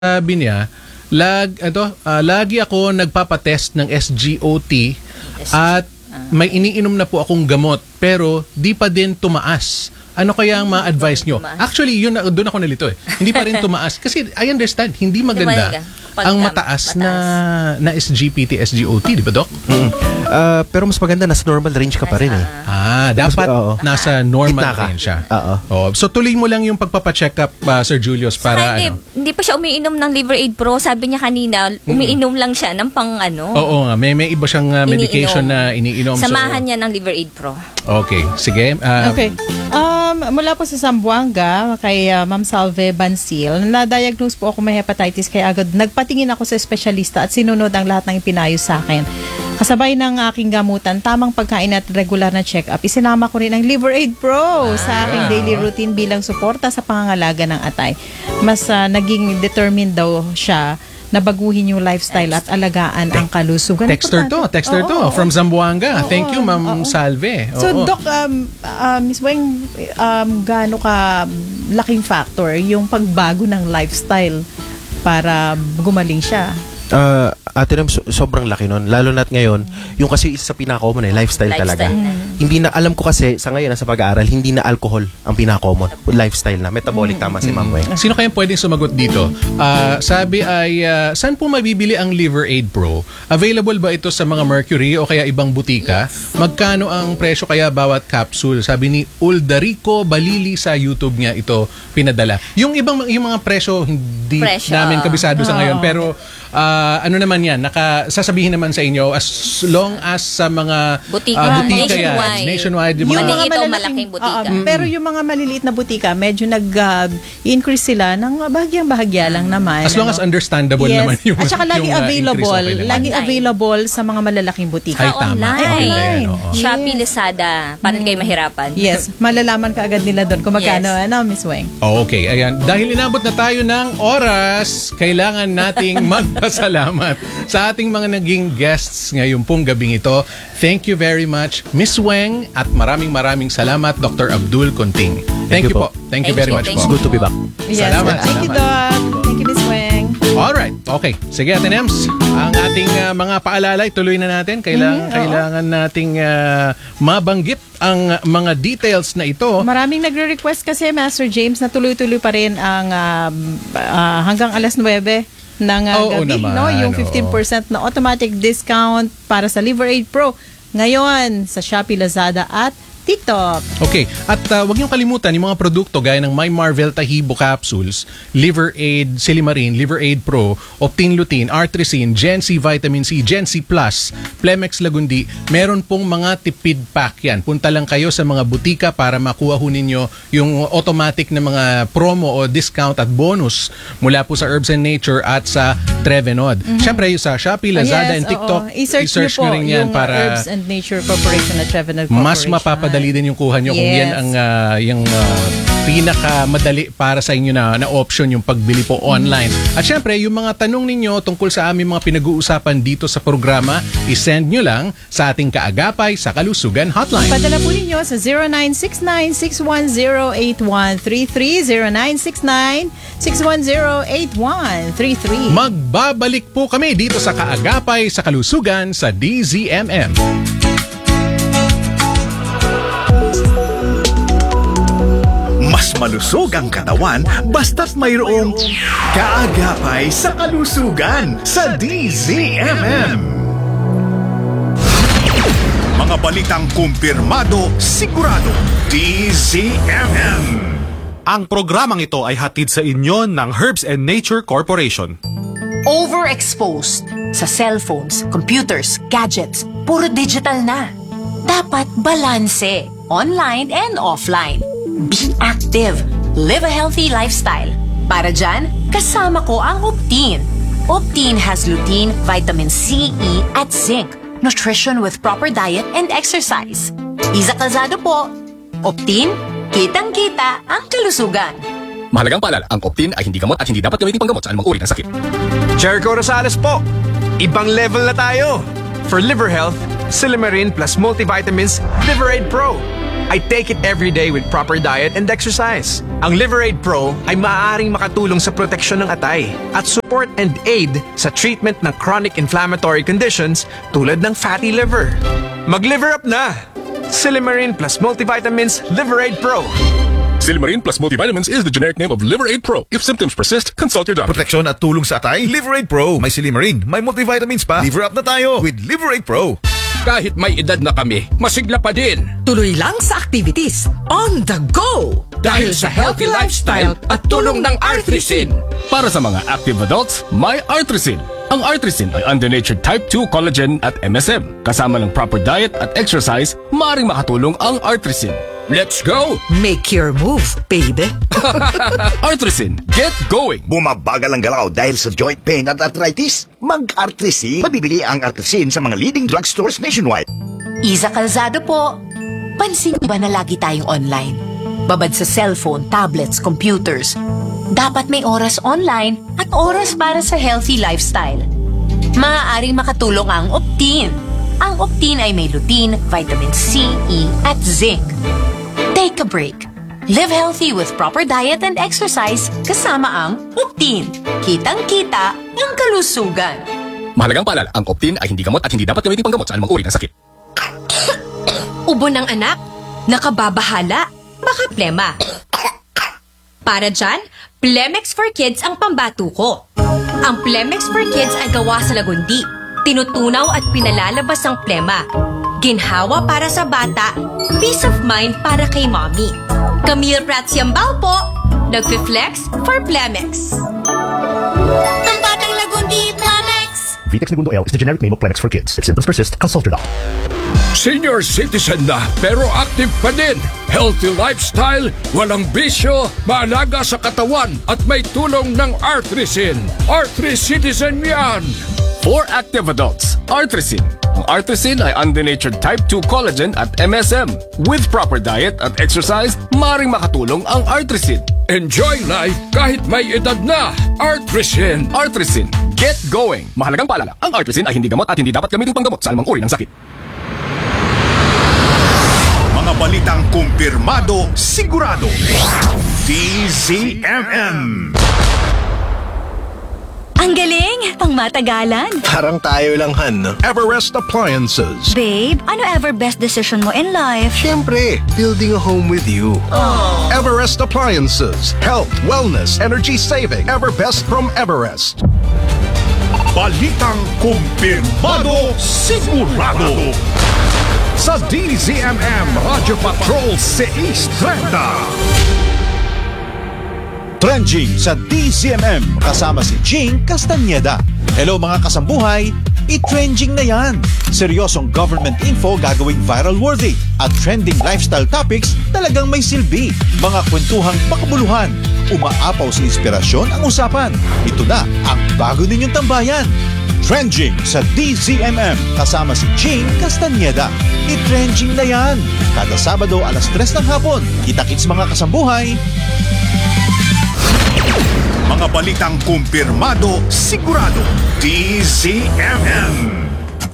sabi niya, lagi ako nagpapatest ng SGOT at may iniinom na po akong gamot pero di pa din tumaas. Ano kaya ang ma-advise nyo? Actually, yun, doon ako nalito eh. Hindi pa rin tumaas. Kasi I understand, hindi maganda ang mataas na SGPT, SGOT, di ba, Doc? Pero mas maganda, nasa normal range ka pa rin eh. Dapat nasa normal range siya. So tuloy mo lang yung pagpapacheck up, Sir Julius, para hindi pa siya umiinom ng Liver Aid Pro. Sabi niya kanina, umiinom lang siya ng Oo nga, may iba siyang medication na iniinom. Samahan niya ng Liver Aid Pro. Okay, sige. Okay. Mula po sa Zamboanga, kay Ma'am Salve Bansil, na-diagnose po ako may hepatitis kaya agad nagpatingin ako sa espesyalista at sinunod ang lahat ng ipinayo sa akin. Kasabay ng aking gamutan, tamang pagkain at regular na check-up, isinama ko rin ang Liver Aid Pro sa aking daily routine bilang suporta sa pangangalaga ng atay. Mas naging determined daw siya na baguhin yung lifestyle at alagaan ang kalusugan. Texter to from Zamboanga. Thank you, Ma'am Salve. So, Doc, Ms. Weng, gaano ka laking factor yung pagbago ng lifestyle para gumaling siya? Ate Ram, sobrang laki nun. Lalo na't ngayon, yung kasi isa sa pinaka-common lifestyle talaga. Hindi na, alam ko kasi, sa ngayon, sa pag-aaral, hindi na alcohol ang pinaka-common. Lifestyle na. Metabolic, tama si Ma'am Weng. Sino kayang pwedeng sumagot dito? Sabi ay, saan po mabibili ang Liver Aid Pro? Available ba ito sa mga Mercury o kaya ibang butika? Magkano ang presyo kaya bawat capsule? Sabi ni Uldarico Balili sa YouTube niya ito pinadala. Yung mga presyo, hindi namin kabisado sa ngayon. Pero, ano naman yan, sasabihin naman sa inyo as long as sa mga butika nationwide yung mga malaking butika. Pero yung mga maliliit na butika, medyo nag-increase sila ng bahagyang-bahagya lang naman. As long as understandable naman yung at saka lagi available sa mga malalaking butika. Online. Shopee, Lazada, para kayo mahirapan. Yes, malalaman ka agad nila doon kung magkano, Miss Weng. Okay, ayan. Dahil inabot na tayo ng oras, kailangan nating magpasalamat sa ating mga naging guests ngayong pong gabing ito. Thank you very much, Miss Weng, at maraming salamat, Dr. Abdul Conting. Thank you po. Thank you very much po. It's good to be back. Salamat. Thank you, Doc. Thank you, Miss Weng. Alright. Okay. Sige, Ate Nems. Ang ating mga paalala, tuloy na natin. Kailangan nating mabanggit ang mga details na ito. Maraming nagre-request kasi, Master James, na tuloy-tuloy pa rin ang hanggang alas 9 ng gabi, yung 15% na automatic discount para sa Liver Aid Pro ngayon sa Shopee, Lazada at TikTok. Okay. At huwag niyong kalimutan yung mga produkto gaya ng My Marvel Tahibo Capsules, Liver Aid Silimarin, Liver Aid Pro, Optin Lutein, Artresin, Gen C Vitamin C, Gen C Plus, Plemex Lagundi. Meron pong mga tipid pack yan. Punta lang kayo sa mga butika para makuha ho ninyo yung automatic na mga promo o discount at bonus mula po sa Herbs and Nature at sa Trevenod. Siyempre, sa Shopee, Lazada, and TikTok, i-search nyo rin yan para Herbs and Nature Corporation at Trevenod Corporation. Mas mapapadali din yung kuha nyo kung yan ang yung pinakamadali para sa inyo na option yung pagbili po online. At syempre, yung mga tanong ninyo tungkol sa aming mga pinag-uusapan dito sa programa, isend nyo lang sa ating kaagapay sa Kalusugan Hotline. Padala po ninyo sa 0969-610-8133, 0969-610-8133. Magbabalik po kami dito sa kaagapay sa Kalusugan sa DZMM. Mas malusog ang katawan basta't mayroong kaagapay sa kalusugan sa DZMM. Mga balitang kumpirmado, sigurado, DZMM. Ang programang ito ay hatid sa inyo ng Herbs and Nature Corporation. Overexposed sa cellphones, computers, gadgets, puro digital na. Dapat balanse, online and offline. Be active. Live a healthy lifestyle. Para dyan, kasama ko ang Optin. Optin has lutein, vitamin C, E, at zinc. Nutrition with proper diet and exercise. Iza Calzado po. Optin, kitang-kita ang kalusugan. Mahalagang paalala, ang Optin ay hindi gamot at hindi dapat gamitin panggamot sa anumang uri ng sakit. Jericho Rosales po. Ibang level na tayo. For liver health, Silimarin plus multivitamins, Liver Aid Pro. I take it every day with proper diet and exercise. Ang Liver-Aid Pro ay maaaring makatulong sa proteksyon ng atay at support and aid sa treatment ng chronic inflammatory conditions tulad ng fatty liver. Mag-liver up na! Silimarin plus multivitamins Liver-Aid Pro. Silimarin plus multivitamins is the generic name of Liver-Aid Pro. If symptoms persist, consult your doctor. Proteksyon at tulong sa atay, Liver-Aid Pro. May Silimarin, may multivitamins pa. Liver up na tayo with Liver-Aid Pro. Kahit may edad na kami, masigla pa din. Tuloy lang sa activities on the go. Dahil sa healthy lifestyle at tulong ng Artrisin. Para sa mga active adults, may Artrisin. Ang Artrisin ay under-natured type 2 collagen at MSM. Kasama ng proper diet at exercise, maaaring makatulong ang Artrisin. Let's go! Make your move, baby. Artrisin, get going! Bumabagal ang galaw dahil sa joint pain at arthritis? Mag-Artrisin. Mabibili ang Artrisin sa mga leading drugstores nationwide. Iza Calzado po. Pansin ba na lagi tayong online? Babad sa cellphone, tablets, computers. Dapat may oras online at oras para sa healthy lifestyle. Maaaring makatulong ang Optin. Ang Optin ay may lutein, vitamin C, E, at zinc. Take a break. Live healthy with proper diet and exercise kasama ang Optin. Kitang-kita ang kalusugan. Mahalagang paalala, ang Optin ay hindi gamot at hindi dapat gamitin panggamot sa anumang uri ng sakit. Ubo ng anak, nakababahala, baka plema. Para dyan, Plemex for Kids ang pambato ko. Ang Plemex for Kids ay gawa sa lagundi. Tinutunaw at pinalalabas ang plema. Ginhawa para sa bata, peace of mind para kay mommy. Camille Prats Yambal po, nagfi-flex for Plemex. Ang batang lagundi, Plemex! Vitex Segundo L is the generic name of Plemex for kids. If symptoms persist, consult your doctor. Senior citizen na pero active pa din. Healthy lifestyle, walang bisyo, maalaga sa katawan at may tulong ng Artrisin. Arthri-citizen yan! For active adults, Artrisin. Ang Artrisin ay under-natured type 2 collagen at MSM. With proper diet at exercise, maaaring makatulong ang Artrisin. Enjoy life kahit may edad na. Artrisin. Artrisin. Get going. Mahalagang paalala, ang Artrisin ay hindi gamot at hindi dapat gamitin panggamot sa anumang uri ng sakit. Mga balitang kumpirmado, sigurado. DZMM. Ang galing! Pangmatagalan! Parang tayo lang, Han, no? Everest Appliances. Babe, ano ever best decision mo in life? Siyempre, building a home with you. Everest Appliances. Health, wellness, energy saving. Ever best from Everest. Balitang kumpirmado, sigurado. Sa DZMM Radio Patrol 630. Trending sa DZMM kasama si Jing Castañeda. Hello mga kasambuhay, i-trending na yan. Seryosong government info gagawing viral worthy at trending lifestyle topics talagang may silbi. Mga kwentuhang makabuluhan, umaapaw sa inspirasyon ang usapan. Ito na ang bago ninyong tambayan. Trending sa DZMM kasama si Jing Castañeda. I-trending na yan. Kada Sabado alas 3 ng hapon. Kita-kits mga kasambuhay. Mga balitang kumpirmado, sigurado. DZMM.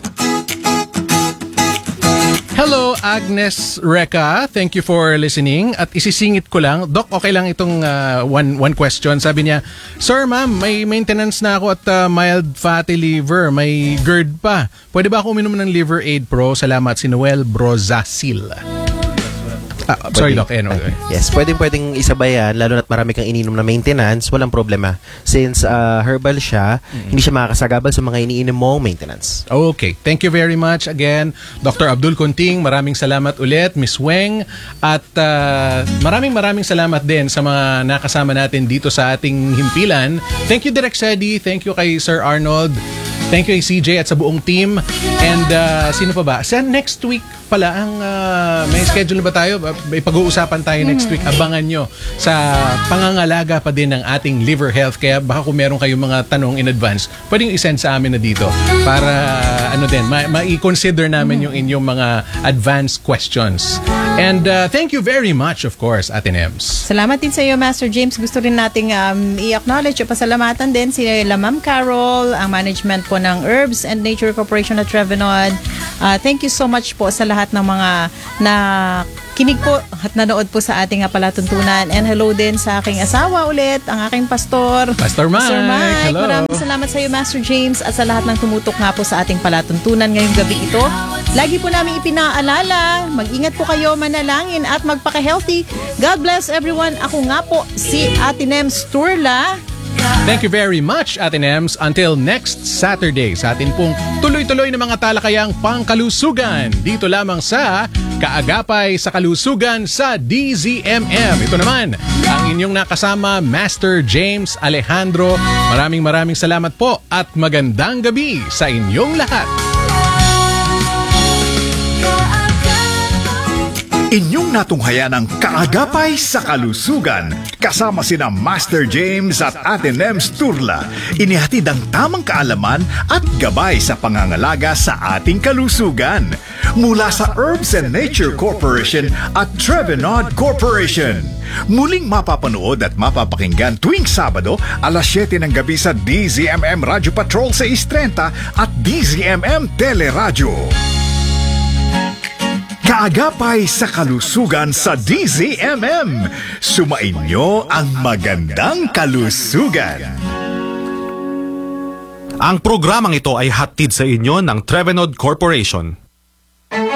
Hello, Agnes Reka. Thank you for listening. At isisingit ko lang, Doc, okay lang itong one question. Sabi niya, Sir, ma'am, may maintenance na ako at mild fatty liver. May GERD pa. Pwede ba ako uminom ng Liver-Aid Pro? Salamat, si Noel Brozacil. Sorry, Doc. Yes, pwedeng isabay yan, lalo na't marami kang ininom na maintenance, walang problema. Since herbal siya, hindi siya makakasagabal sa mga iniinom mong maintenance. Okay. Thank you very much again, Dr. Abdul Kunting. Maraming salamat ulit, Miss Weng. At maraming salamat din sa mga nakasama natin dito sa ating himpilan. Thank you, Direk Sedi. Thank you kay Sir Arnold. Thank you kay CJ at sa buong team. And sino pa ba? Sa next week pala ang may schedule na ba tayo? May pag-uusapan tayo next week. Abangan nyo sa pangangalaga pa din ng ating liver health. Kaya baka kung meron kayong mga tanong in advance, pwedeng i-send sa amin na dito para ma-consider namin yung inyong mga advanced questions. And thank you very much, of course, Ate Nems. Salamat din sa iyo, Master James. Gusto rin nating i-acknowledge o pasalamatan din si Ma'am Carol, ang management po ng Herbs and Nature Corporation at Trevenod. Thank you so much po sa lahat ng mga na nakikinig po at nanood po sa ating palatuntunan. And hello din sa aking asawa ulit, ang aking pastor. Pastor Mike. Hello. Maraming salamat sa iyo, Master James, at sa lahat ng tumutok nga po sa ating palatuntunan ngayong gabi ito. Lagi po namin ipinaalala, mag-ingat po kayo, manalangin at magpaka-healthy. God bless everyone. Ako nga po si Ate Nems Turla. Thank you very much, Ate Nems. Until next Saturday, sa atin pong tuloy-tuloy na mga talakayang pangkalusugan. Dito lamang sa Kaagapay sa Kalusugan sa DZMM. Ito naman, ang inyong nakasama, Master James Alejandro. Maraming salamat po at magandang gabi sa inyong lahat. Inyong natunghayan ang Kaagapay sa Kalusugan kasama sina Master James at Ate Nems Turla. Inihatid ang tamang kaalaman at gabay sa pangangalaga sa ating kalusugan. Mula sa Herbs and Nature Corporation at Trevenod Corporation. Muling mapapanood at mapapakinggan tuwing Sabado alas 7 ng gabi sa DZMM Radio Patrol 630 at DZMM Teleradio. Kaagapay sa Kalusugan sa DZMM. Sumainyo ang magandang kalusugan. Ang programang ito ay hatid sa inyo ng Trevenod Corporation.